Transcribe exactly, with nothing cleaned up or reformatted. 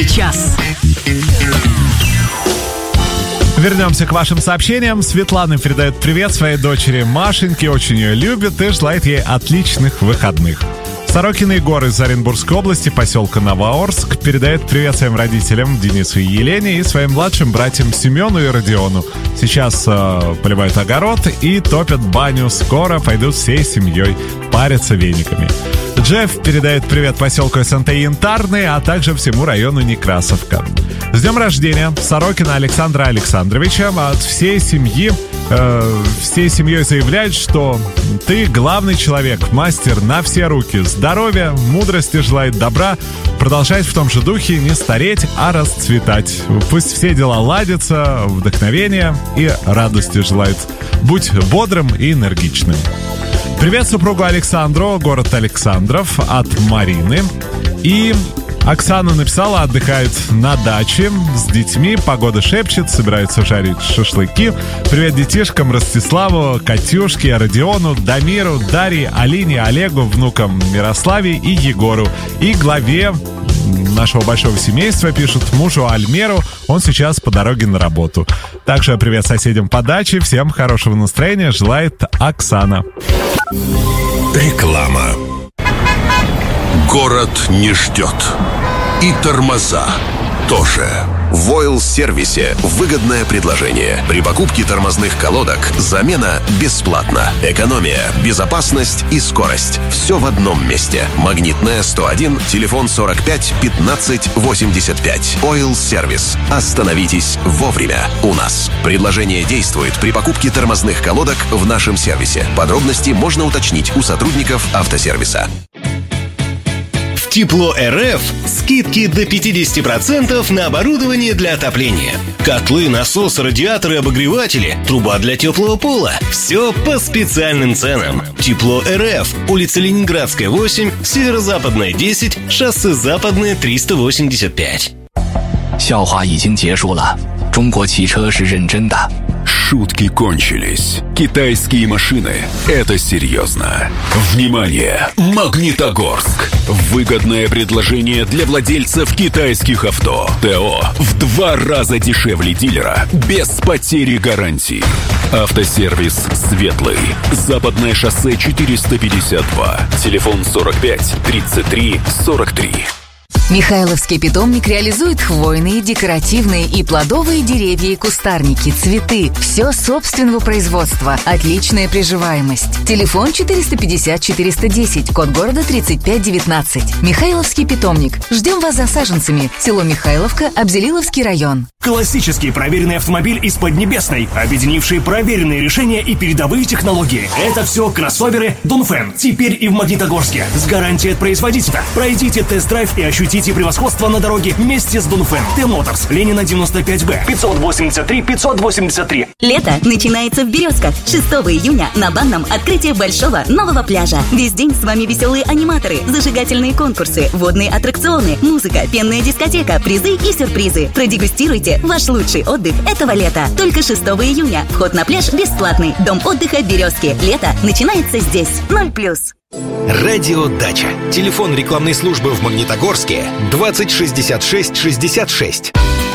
час. Вернемся к вашим сообщениям. Светлана передает привет своей дочери Машеньке, очень ее любит и желает ей отличных выходных. Сорокины горы из Оренбургской области, поселка Новоорск, передает привет своим родителям Денису и Елене и своим младшим братьям Семену и Родиону. Сейчас э, поливают огород и топят баню. Скоро пойдут всей семьей париться вениками. Джефф передает привет поселку СНТ Янтарный, а также всему району Некрасовка. С днем рождения Сорокина Александра Александровича от всей семьи, э, всей семьей заявляет, что ты главный человек, мастер на все руки. Здоровья, мудрости желает, добра, продолжать в том же духе, не стареть, а расцветать. Пусть все дела ладятся, вдохновения и радости желает. Будь бодрым и энергичным. Привет супругу Александру, город Александров, от Марины. И Оксана написала, отдыхает на даче с детьми, погода шепчет, собираются жарить шашлыки. Привет детишкам Ростиславу, Катюшке, Родиону, Дамиру, Дарье, Алине, Олегу, внукам Мирославе и Егору. И главе нашего большого семейства, пишет, мужу Альмеру, он сейчас по дороге на работу. Также привет соседям по даче, всем хорошего настроения желает Оксана. Реклама. Город не ждет. И тормоза тоже. В Ойл-сервисе выгодное предложение. При покупке тормозных колодок замена бесплатна. Экономия, безопасность и скорость. Все в одном месте. Магнитная сто один, телефон сорок пять пятнадцать восемьдесят пять. Ойл-сервис. Остановитесь вовремя у нас. Предложение действует при покупке тормозных колодок в нашем сервисе. Подробности можно уточнить у сотрудников автосервиса. Тепло РФ скидки до пятьдесят процентов на оборудование для отопления. Котлы, насосы, радиаторы, обогреватели, труба для теплого пола. Все по специальным ценам. Тепло РФ. Улица Ленинградская, восемь, Северо-Западная, десять, шоссе Западное, триста восемьдесят пять. 笑话已经结束了，中国汽车是认真的。 Шутки кончились. Китайские машины — это серьезно. Внимание! Магнитогорск. Выгодное предложение для владельцев китайских авто. ТО в два раза дешевле дилера, без потери гарантии. Автосервис «Светлый». Западное шоссе четыреста пятьдесят два. Телефон сорок пять тридцать три сорок три. Михайловский питомник реализует хвойные, декоративные и плодовые деревья и кустарники, цветы. Все собственного производства. Отличная приживаемость. Телефон четыреста пятьдесят четыреста десять, код города тридцать пять девятнадцать. Михайловский питомник. Ждем вас за саженцами. Село Михайловка, Абзелиловский район. Классический проверенный автомобиль из Поднебесной, объединивший проверенные решения и передовые технологии. Это все кроссоверы Дунфэн. Теперь и в Магнитогорске. С гарантией от производителя. Пройдите тест-драйв и ощутите превосходство на дороге вместе с Дунфэн. Т-Моторс. Ленина девяносто пять Б. пятьсот восемьдесят три пятьсот восемьдесят три. Лето начинается в Березках. шестого июня на банном открытие большого нового пляжа. Весь день с вами веселые аниматоры, зажигательные конкурсы, водные аттракционы, музыка, пенная дискотека, призы и сюрпризы. Продегустируйте ваш лучший отдых этого лета. Только шестого июня. Вход на пляж бесплатный. Дом отдыха Березки. Лето начинается здесь. ноль плюс. Радио Дача. Телефон рекламной службы в Магнитогорске двадцать шестьдесят шесть шестьдесят шесть.